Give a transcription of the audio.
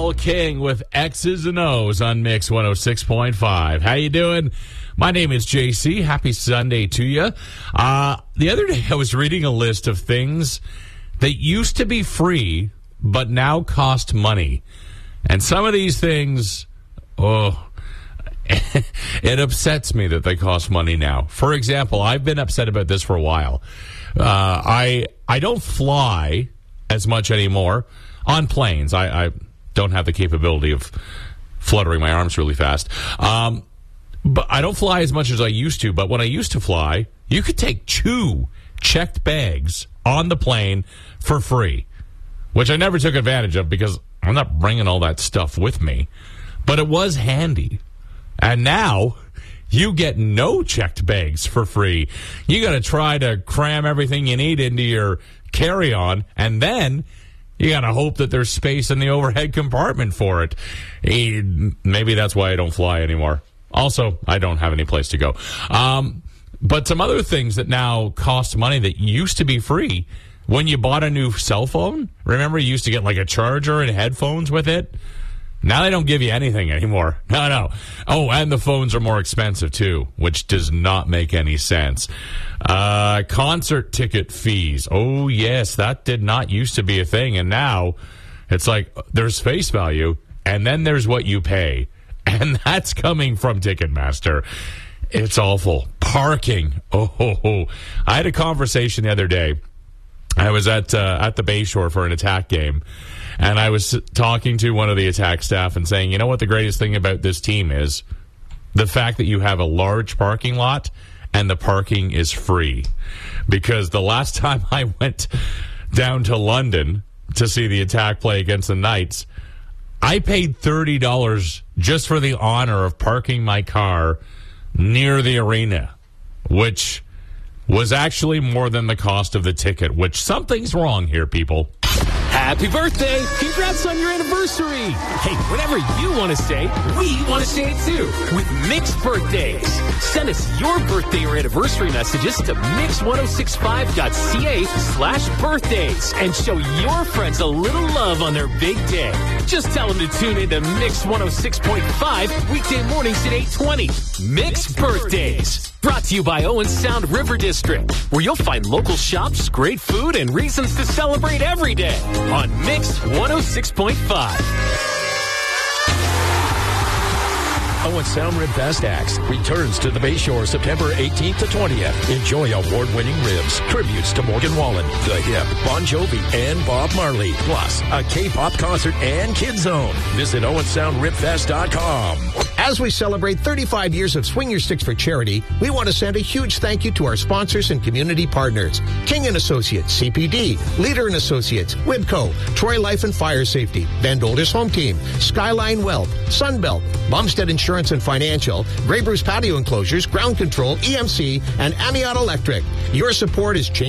Carole King with X's and O's on Mix 106.5. How you doing? My name is JC. Happy Sunday to you. The other day I was reading a list of things that used to be free but now cost money. And some of these things, it upsets me that they cost money now. For example, I've been upset about this for a while. I don't fly as much anymore on planes. I don't have the capability of fluttering my arms really fast. But I don't fly as much as I used to. But when I used to fly, you could take 2 checked bags on the plane for free, which I never took advantage of because I'm not bringing all that stuff with me. But it was handy. And now you get no checked bags for free. You got to try to cram everything you need into your carry-on, and then you got to hope that there's space in the overhead compartment for it. Maybe that's why I don't fly anymore. Also, I don't have any place to go. But some other things that now cost money that used to be free. When you bought a new cell phone, remember you used to get like a charger and headphones with it? Now they don't give you anything anymore. No. Oh, and the phones are more expensive too, which does not make any sense. Concert ticket fees. Oh, yes, that did not used to be a thing. And now it's like there's face value, and then there's what you pay. And that's coming from Ticketmaster. It's awful. Parking. Oh. I had a conversation the other day. I was at the Bayshore for an Attack game. And I was talking to one of the Attack staff and saying, you know what the greatest thing about this team is? The fact that you have a large parking lot and the parking is free. Because the last time I went down to London to see the Attack play against the Knights, I paid $30 just for the honor of parking my car near the arena, which was actually more than the cost of the ticket, which something's wrong here, people. Happy birthday! Congrats on your anniversary! Hey, whatever you want to say, we want to say it too with Mix Birthdays. Send us your birthday or anniversary messages to mix1065.ca/birthdays and show your friends a little love on their big day. Just tell them to tune in to Mix 106.5 weekday mornings at 8:20. Mix Birthdays. Brought to you by Owen Sound River District, where you'll find local shops, great food, and reasons to celebrate every day on Mix 106.5. Owen Sound Ribfest Acts returns to the Bayshore September 18th to 20th. Enjoy award-winning ribs, tributes to Morgan Wallen, The Hip, Bon Jovi, and Bob Marley, plus a K-pop concert and Kids Zone. Visit OwenSoundRibFest.com. As we celebrate 35 years of Swing Your Sticks for charity, we want to send a huge thank you to our sponsors and community partners. King & Associates, CPD, Leader & Associates, Wibco, Troy Life and Fire Safety, Van Dolders Home Team, Skyline Wealth, Sunbelt, Bumstead Insurance and Financial, Grey Bruce Patio Enclosures, Ground Control, EMC, and Amiot Electric. Your support is changing.